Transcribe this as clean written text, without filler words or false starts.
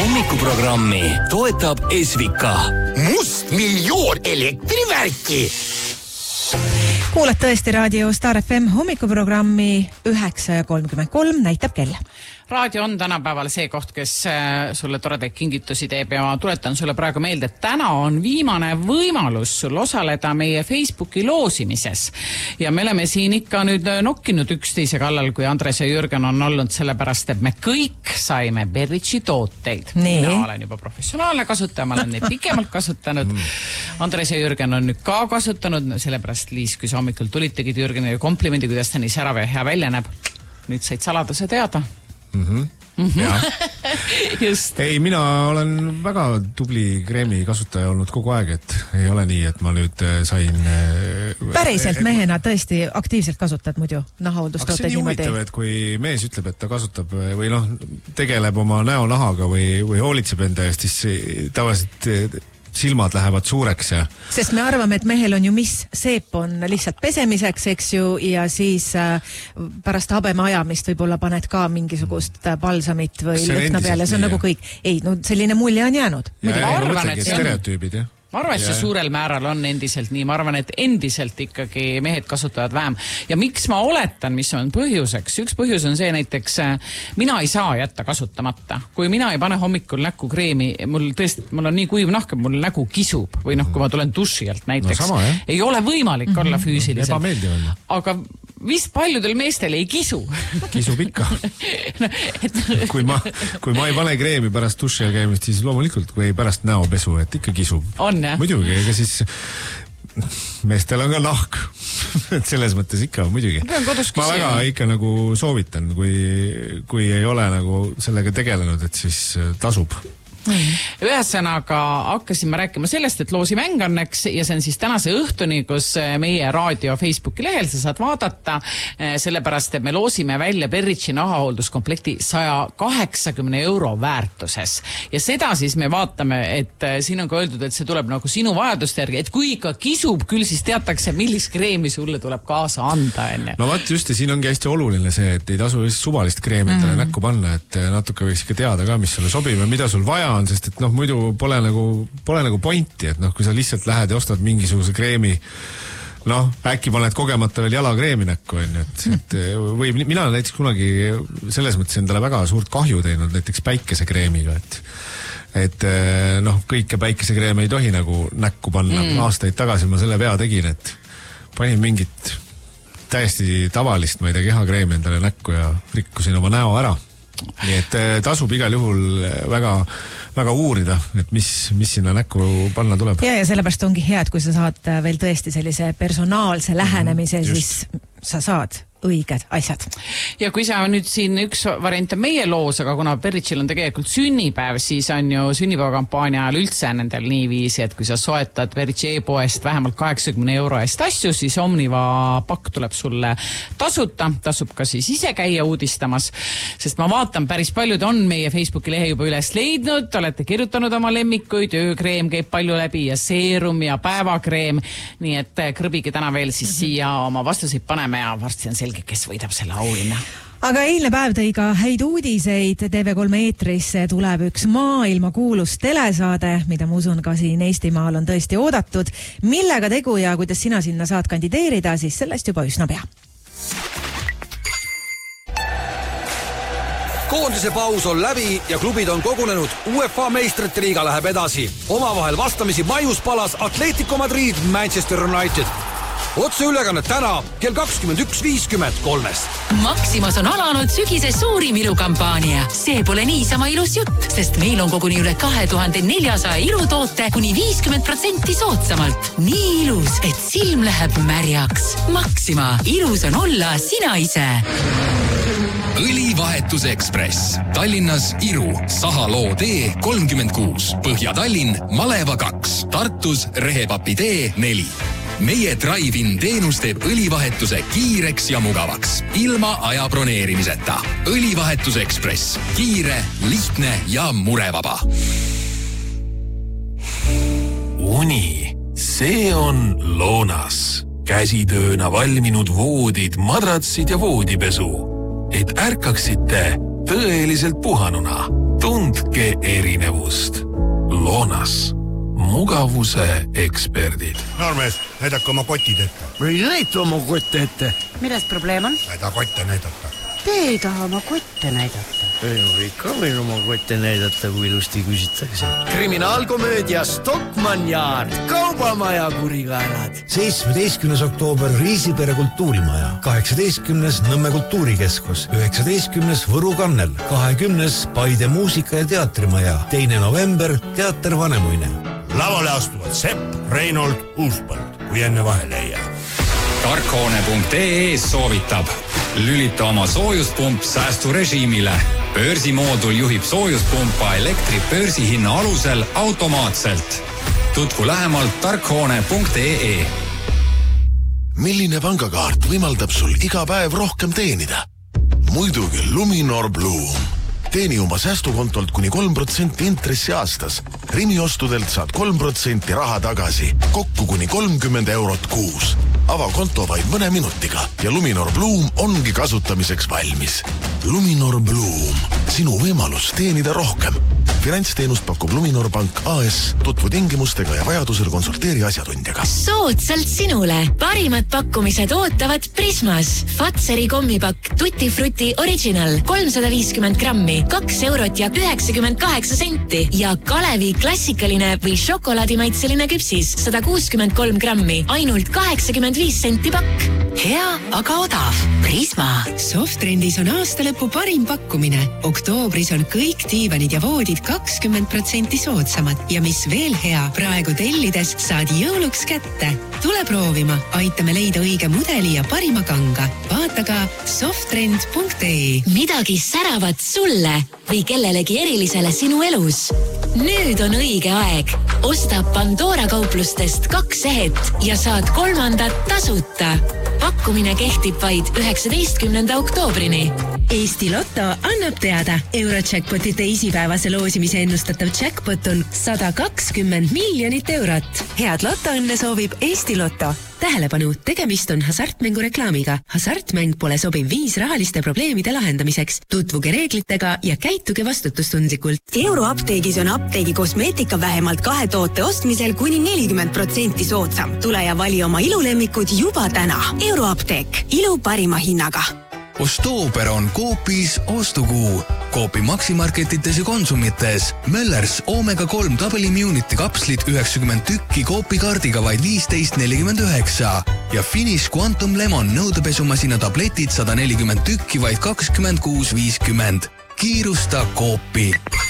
Hommikuprogrammi toetab Esvika. Must miljoon elektrivärki. Kuulad tõesti raadio Star FM hommikuprogrammi 9:33 näitab kell. Raadio on tänapäeval see koht, kes sulle toredaid kingitusi teeb ja ma tuletan sulle praegu meelde, et täna on viimane võimalus sul osaleda meie Facebooki loosimises. Ja me oleme siin ikka nüüd nokkinud üksteise kallal, kui Andres ja Jürgen on olnud sellepärast, et me kõik saime Berritši tooteid. Mina olen juba professionaalne kasutaja, ma olen neid pikemalt kasutanud. Andres ja Jürgen on nüüd ka kasutanud, sellepärast Liis, kui sa hommikul tulid, tegid Jürgenile komplimendi, kuidas ta nii särav ja hea välja näeb. Nüüd said saladuse teada. Just. Ei, mina olen väga tubli kreemi kasutaja olnud kogu aeg, et ei ole nii, et ma nüüd sain... Päriselt mehena tõesti aktiivselt kasutad muidu nahahooldustooteid niimoodi? Aga see on huvitav, et kui mees ütleb, et ta kasutab või tegeleb oma näonahaga või hoolitseb enda eest, siis tavaliselt silmad lähevad suureks ja... Sest me arvame, et mehel on ju seep on lihtsalt pesemiseks, eks ju, ja siis pärast habeme ajamist võib-olla paned ka mingisugust balsamit või lõhna peale, see on nagu kõik. Ei, selline mulje on jäänud. Stereotüübid, jah. Ma arvan, et see suurel määral on endiselt nii. Ma arvan, et endiselt ikkagi mehed kasutavad vähem. Ja miks ma oletan, mis on põhjuseks? Üks põhjus on see näiteks, mina ei saa jätta kasutamata. Kui mina ei pane hommikul näkku kreemi, mul on nii kuiv nahk, mul nägu kisub. Või kui ma tulen duši alt näiteks. No sama, ei ole võimalik olla füüsiliselt. Ebameeldiv on. Aga vist paljudel meestel ei kisu. Kisub ikka. Kui ma ei pane kreemi pärast duši käimist, siis loomulikult, kui pärast näopesu, et ikka kisub. On, jah? Muidugi, ega siis meestel on ka nahk. Et selles mõttes ikka, muidugi. Ma väga ikka nagu soovitan, kui ei ole nagu sellega tegelenud, et siis tasub. Ühesõnaga hakkasime rääkima sellest, et loosimäng õnneks ja see on siis tänase õhtuni, kus meie raadio Facebooki lehel sa saad vaadata, sellepärast, et me loosime välja Berritši nahahoolduskomplekti 180 € väärtuses. Ja seda siis me vaatame, et siin on ka öeldud, et see tuleb nagu sinu vajaduste järgi, et kui ikka kisub, küll siis teatakse, millist kreemi sulle tuleb kaasa anda. No vaat just, ja siin ongi hästi oluline see, et ei tasu suvalist kreemi endale näkku panna, et natuke võiks ikka teada ka, mis sulle sobib ja mida sul vaja on, sest et muidu pole nagu pointi, et kui sa lihtsalt lähed ja ostad mingisuguse kreemi, äkki paned kogemata veel jalakreemi näkku, et või mina olen näiteks kunagi selles mõttes endale väga suurt kahju teinud näiteks päikesekreemiga, et kõike päikesekreemi ei tohi nagu näkku panna. Aastaid tagasi ma selle vea tegin, et panin mingit täiesti tavalist, ma ei tea, kehakreemi endale näkku ja rikkusin oma näo ära. Nii et tasub igal juhul väga uurida, et mis sinna näkku panna tuleb. Ja sellepärast ongi hea, et kui sa saad veel tõesti sellise personaalse lähenemise, siis sa saad õiged asjad. Ja kui sa nüüd siin üks variant on meie loos, aga kuna Berritšil on tegelikult sünnipäev, siis on ju sünnipäevakampaania ajal üldse nendel nii viisi, et kui sa soetad Berritši e-poest vähemalt 80 € eest asju, siis Omniva pakk tuleb sulle tasuta, tasub ka siis ise käia uudistamas, sest ma vaatan, päris paljud on meie Facebooki lehe juba üles leidnud, olete kirjutanud oma lemmikuid, öökreem käib palju läbi ja seerum ja päevakreem, nii et krõbige täna veel siis siia oma vastuseid paneme ja varsti on selge, kes võidab selle auhinna. Aga eilne päev tõi ka häid uudiseid. TV3 eetrisse tuleb üks maailmakuulus telesaade, mida ma usun ka siin Eestimaal on tõesti oodatud. Millega tegu ja kuidas sina sinna saad kandideerida, siis sellest juba üsna pea. Koondise paus on läbi ja klubid on kogunenud. UEFA meistrite liiga läheb edasi. Omavahel vastamisi maius palas Atletico Madrid, Manchester United. Otse ülekannet täna kell 21.53. Maximas on alanud sügise suurim ilukampaania. See pole niisama ilus jutt, sest meil on koguni üle 2400 ilutoote kuni 50% soodsamalt. Nii ilus, et silm läheb märjaks. Maxima, ilus on olla sina ise. Õlivahetus Ekspress. Tallinnas Iru, Sahaloo tee 36, Põhja-Tallinn, Maleva 2, Tartus Rehepapi tee 4. Meie Drive-in teenus teeb õlivahetuse kiireks ja mugavaks, ilma aja broneerimiseta. Õlivahetus Ekspress. Kiire, lihtne ja murevaba. Uni. See on Loonas. Käsitööna valminud voodid, madratsid ja voodipesu. Et ärkaksite tõeliselt puhanuna. Tundke kõike erinevust. Loonas. Mugavuse eksperdid. Noormees, näidake oma kotid ette. Või näita oma kotte ette. Milles probleem on? Näida kotte näidata. Te ei taha oma kotte näidata. Ei ikka võin oma kotte näidata, kui ilusti küsitakse. Kriminaalkomöödia Stockmann Yard. Kaubamaja kurikaelad. 17. oktoober Riisipere kultuurimaja. 18. Nõmme kultuurikeskus. 19. Võru kannel. 20. Paide muusika- ja teatrimaja. 2. november Teater Vanemuine. Lavale astuvad Sepp, Reinold, Uuspõld, kui enne vahele ei jää. Tarkhoone.ee soovitab. Lülita oma soojuspump säästurežiimile. Börsimoodul juhib soojuspumpa elektri börsihinna alusel automaatselt. Tutvu lähemalt tarkhoone.ee. Milline pangakaart võimaldab sul iga päev rohkem teenida? Muidugi Luminor Bloom. Teeni oma säästukontolt kuni 3% intressi aastas. Rimi ostudelt saad 3% raha tagasi. Kokku kuni 30 eurot kuus. Ava konto vaid mõne minutiga ja Luminor Bloom ongi kasutamiseks valmis. Luminor Bloom. Sinu võimalus teenida rohkem. Finantsteenust pakub Luminor Pank AS. Tutvu tingimustega ja vajadusel konsulteeri asjatundjaga. Soodsalt sinule. Parimad pakkumised ootavad Prismas. Fatseri kommipakk Tutti Frutti Original 350 grammi, 2 eurot ja 98 senti. Ja Kalevi klassikaline või šokolaadimaitseline küpsis 163 grammi, ainult 85 senti pakk. Hea, aga odav. Prisma. Softrendis on aastalõpu parim pakkumine. Oktoobris on kõik diivanid ja voodid 20% soodsamad. Ja mis veel hea, praegu tellides saad jõuluks kätte. Tule proovima, aitame leida õige mudeli ja parima kanga. Vaata ka softrend.ee. Midagi säravat sulle või kellelegi erilisele sinu elus. Nüüd on õige aeg. Osta Pandora kauplustest 2 ehet ja saad 3. tasuta. Pakkumine kehtib vaid 19. oktoobrini. Eesti Lotto annab teada. Eurojackpoti teisipäevase loosimise ennustatav jackpot on 120 miljonit eurot. Head lotoõnne soovib Eesti Lotto. Tähelepanu, tegemist on hasartmängu reklaamiga. Hasartmäng pole sobiv viis rahaliste probleemide lahendamiseks. Tutvuge reeglitega ja käituge vastutustundlikult. Euroapteegis on apteegi kosmeetika vähemalt 2 toote ostmisel kuni 40% soodsam. Tule ja vali oma ilulemmikud juba täna. Euroapteek. Ilu parima hinnaga. Ostooper on Coopis ostukuu. Coopi maksimarketites ja konsumites. Möllers Omega 3 Double Immunity kapslid 90 tükki Coopi kaardiga vaid 15,49. Ja Finish Quantum Lemon nõudepesumasina tabletid 140 tükki vaid 26,50. Kiirusta Coopi.